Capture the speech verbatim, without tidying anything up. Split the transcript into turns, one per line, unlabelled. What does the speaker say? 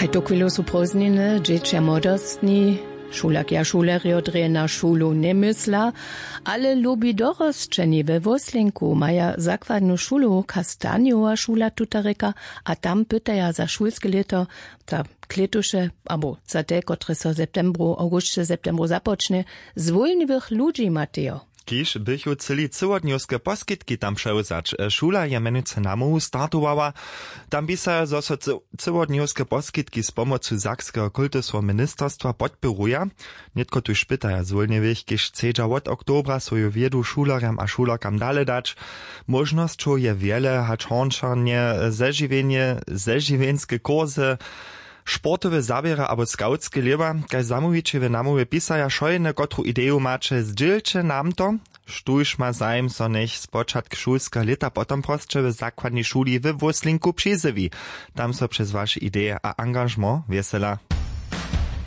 Hej, to chwilu su prózdniny, dzieci młodostni, szulak ja šulerjo dre na šulu nie mysla, ale lubi dorosčeni we Woslinku maja zakładnu šulu Kastaniowa šula tutareka, a tam pytaja za šulske leto, za kletuše, abo za te, kotre so septembru, augustce, septembru započne, zwolniwych ludzi Mateo.
Kiž bychu celi całodniowskie poskitki tam przełzać. Szula je menuce namohu startowała. Tam by se zo całodniowskie poskitki z pomocą Sakskiego kultusowego ministerstwa podpiruje. Nietko tu szpytaja zwolniwych, kiž chcedza od oktobra swoją wiedu šulerom a šulerkam dale dać. Możnością je wiele, hacz honczarnie, zežiwienie, zežiwienskie kursy, sportowe zabiera abo skautskie leba, kaj zamówicie namowy pisaja szojne, kotru ideju macie zdzielcie nam to, sztuż ma zajem so nech z początku szulska leta potom prostsze w zakładnej szuli w Woslinku przyzywi. Tam so przez wasze idee a engagement wiesela.